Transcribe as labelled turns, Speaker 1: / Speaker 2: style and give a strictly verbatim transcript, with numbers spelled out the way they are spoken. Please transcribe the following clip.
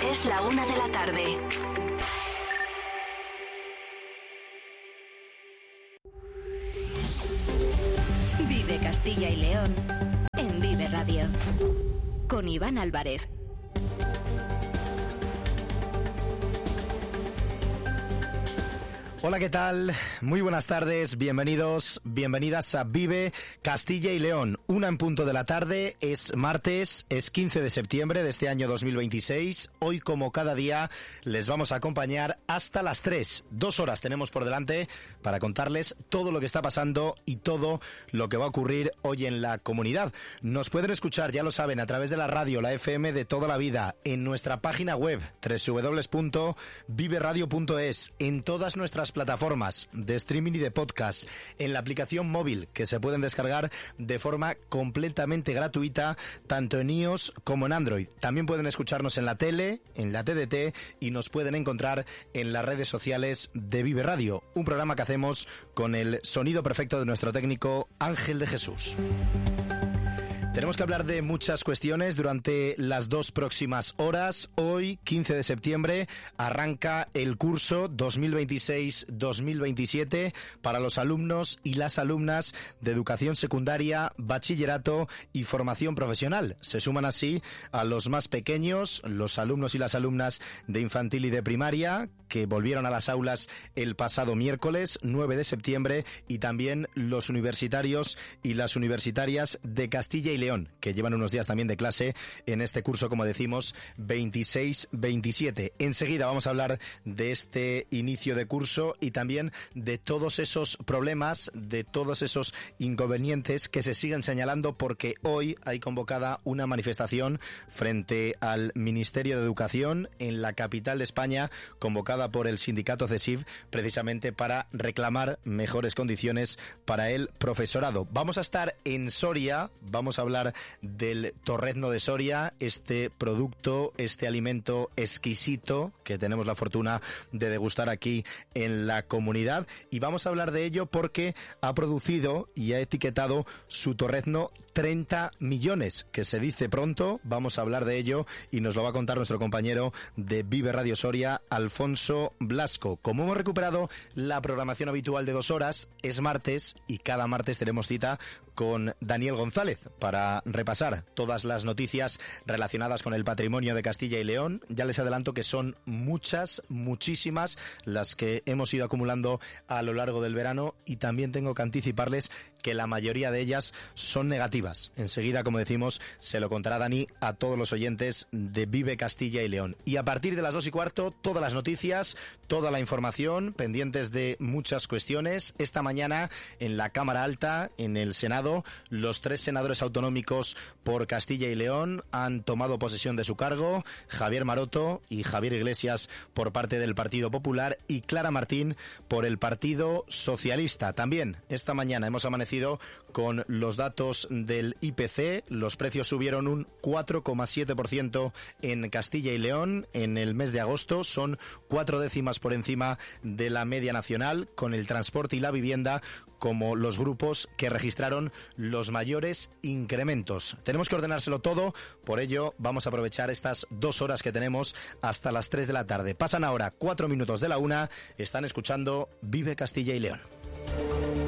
Speaker 1: Es la una de la tarde.
Speaker 2: Vive Castilla y León en Vive Radio con Iván Álvarez.
Speaker 3: Hola, ¿qué tal? Muy buenas tardes, bienvenidos, bienvenidas a Vive Castilla y León. Una en punto de la tarde, es martes, es quince de septiembre de este año dos mil veintiséis. Hoy, como cada día, les vamos a acompañar hasta las tres. Dos horas tenemos por delante para contarles todo lo que está pasando y todo lo que va a ocurrir hoy en la comunidad. Nos pueden escuchar, ya lo saben, a través de la radio, la F M de toda la vida, en nuestra página web, doble u doble u doble u punto vive radio punto es, en todas nuestras plataformas de streaming y de podcast, en la aplicación móvil que se pueden descargar de forma completamente gratuita, tanto en iOS como en Android. También pueden escucharnos en la tele, en la T D T, y nos pueden encontrar en las redes sociales de Vive Radio, un programa que hacemos con el sonido perfecto de nuestro técnico Ángel de Jesús. Tenemos que hablar de muchas cuestiones durante las dos próximas horas. Hoy, quince de septiembre, arranca el curso dos mil veintiséis dos mil veintisiete para los alumnos y las alumnas de educación secundaria, bachillerato y formación profesional. Se suman así a los más pequeños, los alumnos y las alumnas de infantil y de primaria, que volvieron a las aulas el pasado miércoles nueve de septiembre, y también los universitarios y las universitarias de Castilla y León, que llevan unos días también de clase en este curso, como decimos, veintiséis veintisiete. Enseguida vamos a hablar de este inicio de curso y también de todos esos problemas, de todos esos inconvenientes que se siguen señalando, porque hoy hay convocada una manifestación frente al Ministerio de Educación en la capital de España, convocada por el sindicato CESIF, precisamente para reclamar mejores condiciones para el profesorado. Vamos a estar en Soria, vamos a hablar del torrezno de Soria, este producto, este alimento exquisito que tenemos la fortuna de degustar aquí en la comunidad, y vamos a hablar de ello porque ha producido y ha etiquetado su torrezno treinta millones, que se dice pronto. Vamos a hablar de ello y nos lo va a contar nuestro compañero de Vive Radio Soria, Alfonso Blasco. Como hemos recuperado la programación habitual de dos horas, es martes y cada martes tenemos cita con Daniel González para repasar todas las noticias relacionadas con el patrimonio de Castilla y León. Ya les adelanto que son muchas, muchísimas las que hemos ido acumulando a lo largo del verano, y también tengo que anticiparles que la mayoría de ellas son negativas. Enseguida, como decimos, se lo contará Dani a todos los oyentes de Vive Castilla y León. Y a partir de las dos y cuarto, todas las noticias, toda la información, pendientes de muchas cuestiones. Esta mañana, en la Cámara Alta, en el Senado, los tres senadores autonómicos por Castilla y León han tomado posesión de su cargo: Javier Maroto y Javier Iglesias por parte del Partido Popular y Clara Martín por el Partido Socialista. También esta mañana hemos amanecido con los datos del I P C. Los precios subieron un cuatro coma siete por ciento en Castilla y León en el mes de agosto. Son cuatro décimas por encima de la media nacional, con el transporte y la vivienda como los grupos que registraron los mayores incrementos. Tenemos que ordenárselo todo, por ello vamos a aprovechar estas dos horas que tenemos hasta las tres de la tarde. Pasan ahora cuatro minutos de la una, están escuchando Vive Castilla y León.